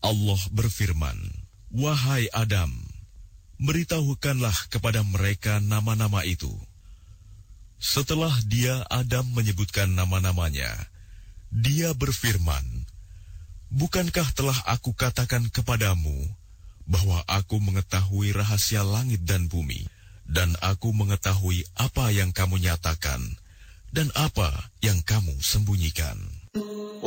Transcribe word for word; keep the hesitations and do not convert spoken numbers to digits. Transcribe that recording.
Allah berfirman, "Wahai Adam, beritahukanlah kepada mereka nama-nama itu." Setelah dia Adam menyebutkan nama-namanya, dia berfirman, "Bukankah telah aku katakan kepadamu bahwa aku mengetahui rahasia langit dan bumi, dan aku mengetahui apa yang kamu nyatakan dan apa yang kamu sembunyikan?"